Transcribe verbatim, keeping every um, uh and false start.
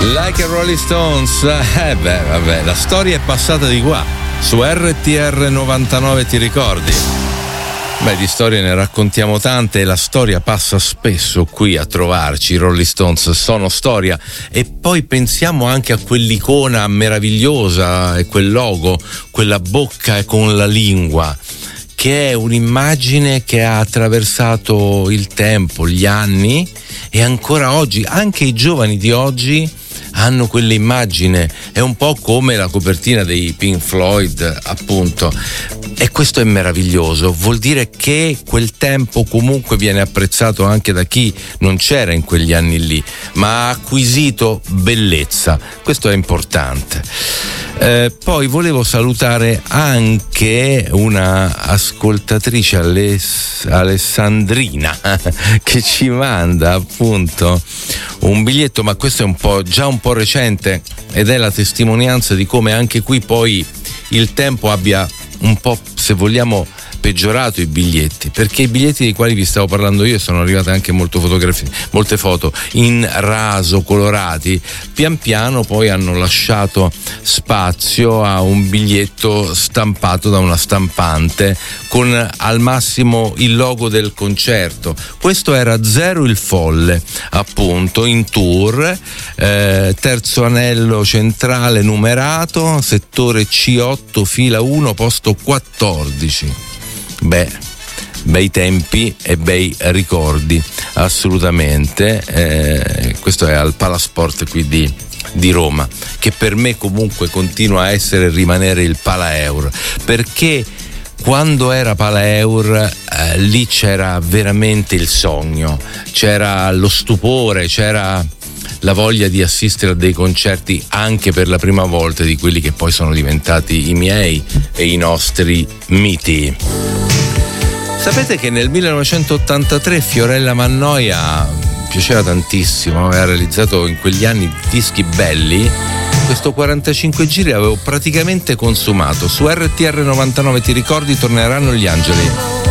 Like a Rolling Stones. Eh beh, vabbè, la storia è passata di qua. Su R T R novantanove, ti ricordi? Beh, di storie ne raccontiamo tante e la storia passa spesso qui a trovarci. I Rolling Stones sono storia. E poi pensiamo anche a quell'icona meravigliosa e quel logo, quella bocca con la lingua, che è un'immagine che ha attraversato il tempo, gli anni, e ancora oggi, anche i giovani di oggi hanno quell'immagine. È un po' come la copertina dei Pink Floyd, appunto, e questo è meraviglioso. Vuol dire che quel tempo comunque viene apprezzato anche da chi non c'era in quegli anni lì, ma ha acquisito bellezza. Questo è importante. Eh, poi volevo salutare anche una ascoltatrice, Aless- Alessandrina, che ci manda appunto un biglietto, ma questo è un po' già un po' recente, ed è la testimonianza di come anche qui poi il tempo abbia un po', se vogliamo, peggiorato i biglietti, perché i biglietti dei quali vi stavo parlando io, sono arrivate anche molte fotografie, molte foto in raso, colorati, pian piano poi hanno lasciato spazio a un biglietto stampato da una stampante con al massimo il logo del concerto. Questo era Zero il Folle, appunto, in tour, eh, terzo anello centrale numerato, settore C otto, fila uno, posto quattordici. Beh, bei tempi e bei ricordi, assolutamente. Eh, questo è al Palasport qui di, di Roma, che per me comunque continua a essere e rimanere il Palaeur, perché quando era Palaeur eh, lì c'era veramente il sogno, c'era lo stupore, c'era la voglia di assistere a dei concerti anche per la prima volta di quelli che poi sono diventati i miei e i nostri miti. Sapete che nel millenovecentottantatré Fiorella Mannoia piaceva tantissimo, aveva realizzato in quegli anni dischi belli. Questo quarantacinque giri avevo praticamente consumato. Su R T R novantanove, ti ricordi, torneranno gli angeli.